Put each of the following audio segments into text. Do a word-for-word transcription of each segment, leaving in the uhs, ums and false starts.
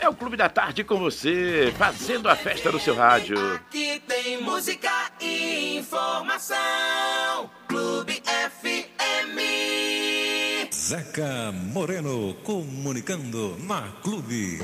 o Clube da Tarde com você, fazendo a festa no seu rádio. Aqui tem música e informação. Clube F M. Zeca Moreno comunicando na Clube.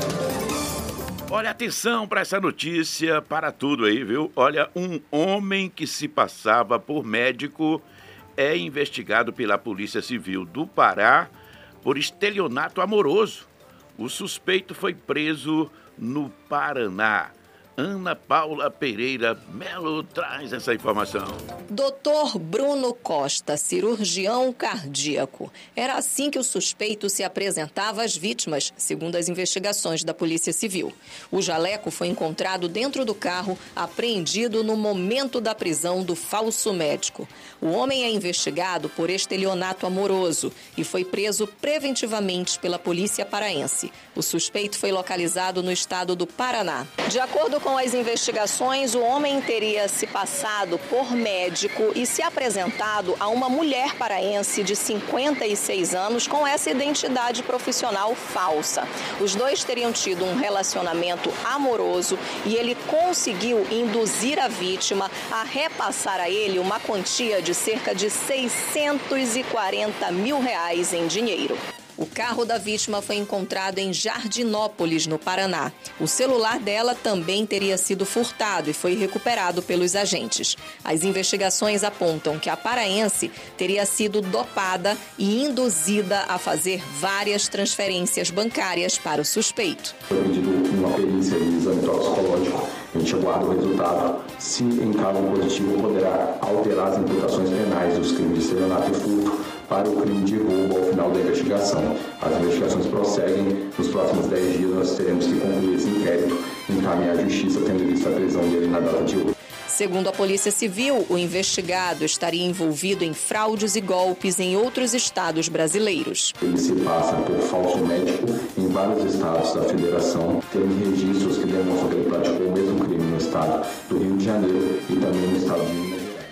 Olha, atenção para essa notícia, para tudo aí, viu? Olha, um homem que se passava por médico é investigado pela Polícia Civil do Pará por estelionato amoroso. O suspeito foi preso no Paraná. Ana Paula Pereira Melo traz essa informação. doutor Bruno Costa, cirurgião cardíaco. Era assim que o suspeito se apresentava às vítimas, segundo as investigações da Polícia Civil. O jaleco foi encontrado dentro do carro, apreendido no momento da prisão do falso médico. O homem é investigado por estelionato amoroso e foi preso preventivamente pela polícia paraense. O suspeito foi localizado no estado do Paraná. De acordo com as investigações, o homem teria se passado por médico e se apresentado a uma mulher paraense de cinquenta e seis anos com essa identidade profissional falsa. Os dois teriam tido um relacionamento amoroso e ele conseguiu induzir a vítima a repassar a ele uma quantia de cerca de seiscentos e quarenta mil reais em dinheiro. O carro da vítima foi encontrado em Jardinópolis, no Paraná. O celular dela também teria sido furtado e foi recuperado pelos agentes. As investigações apontam que a paraense teria sido dopada e induzida a fazer várias transferências bancárias para o suspeito. Foi pedido uma perícia de exame toxicológico. A gente aguarda o resultado. Se em caso positivo, poderá alterar as imputações penais dos crimes de estelionato e furto para o crime de roubo ao final da investigação. As investigações prosseguem. Nos próximos dez dias nós teremos que concluir esse inquérito e encaminhar à justiça, tendo visto a prisão dele na data de hoje. Segundo a Polícia Civil, o investigado estaria envolvido em fraudes e golpes em outros estados brasileiros. Ele se passa por falso médico em vários estados da federação. Temos registros que demonstram que ele praticou o mesmo crime no estado do Rio de Janeiro e também no estado de Minas Gerais.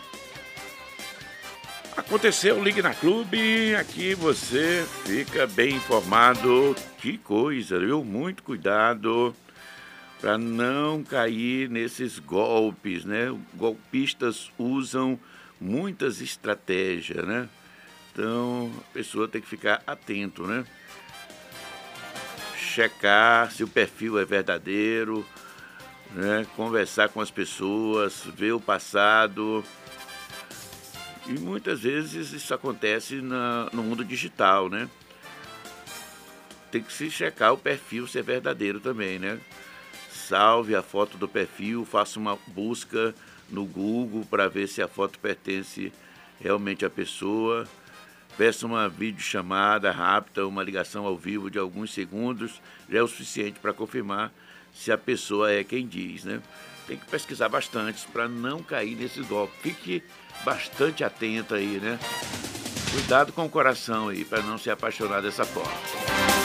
Aconteceu, ligue na Clube, aqui você fica bem informado. Que coisa, viu? Muito cuidado para não cair nesses golpes, né? Golpistas usam muitas estratégias, né? Então, a pessoa tem que ficar atento, né? Checar se o perfil é verdadeiro, né? Conversar com as pessoas, ver o passado. E muitas vezes isso acontece na, no mundo digital, né? Tem que se checar o perfil se é verdadeiro também, né? Salve a foto do perfil, faça uma busca no Google para ver se a foto pertence realmente à pessoa. Peça uma videochamada rápida, uma ligação ao vivo de alguns segundos, já é o suficiente para confirmar se a pessoa é quem diz, né? Tem que pesquisar bastante para não cair nesse golpe. Fique bastante atento aí, né? Cuidado com o coração aí, para não se apaixonar dessa forma.